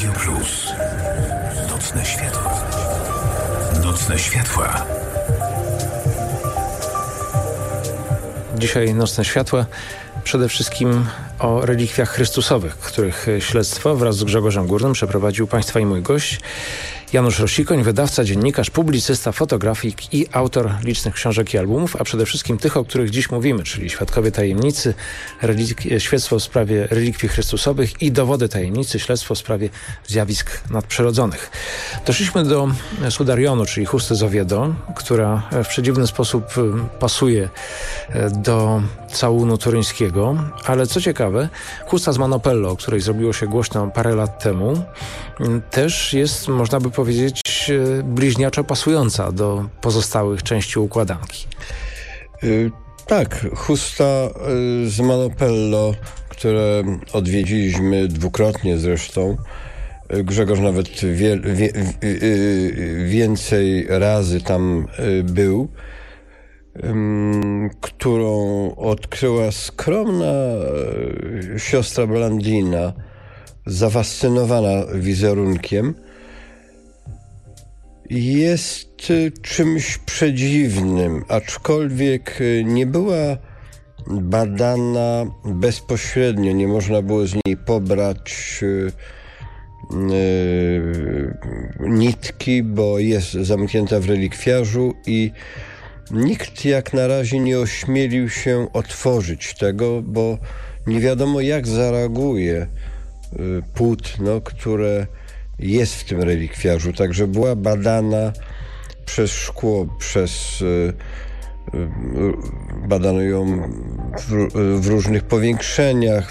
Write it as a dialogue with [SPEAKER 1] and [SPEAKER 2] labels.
[SPEAKER 1] Radio Plus. Nocne światła. Nocne światła.
[SPEAKER 2] Dzisiaj Nocne Światła przede wszystkim o relikwiach chrystusowych, których śledztwo wraz z Grzegorzem Górnym przeprowadził Państwa i mój gość Janusz Rosikoń, wydawca, dziennikarz, publicysta, fotografik i autor licznych książek i albumów, a przede wszystkim tych, o których dziś mówimy, czyli Świadkowie Tajemnicy, śledztwo w sprawie relikwii chrystusowych i Dowody Tajemnicy, śledztwo w sprawie zjawisk nadprzyrodzonych. Doszliśmy do Sudarionu, czyli chusty z Oviedo, która w przedziwny sposób pasuje do całunu turyńskiego, ale co ciekawe, chusta z Manopello, o której zrobiło się głośno parę lat temu, też jest, można by powiedzieć, bliźniaczo pasująca do pozostałych części układanki.
[SPEAKER 3] Tak, chusta z Manopello, które odwiedziliśmy dwukrotnie zresztą. Grzegorz nawet więcej razy tam był, którą odkryła skromna siostra Blandina, zafascynowana wizerunkiem. Jest czymś przedziwnym, aczkolwiek nie była badana bezpośrednio, nie można było z niej pobrać nitki, bo jest zamknięta w relikwiarzu i nikt jak na razie nie ośmielił się otworzyć tego, bo nie wiadomo, jak zareaguje płótno, które jest w tym relikwiarzu. Także była badana przez szkło, badano ją w różnych powiększeniach,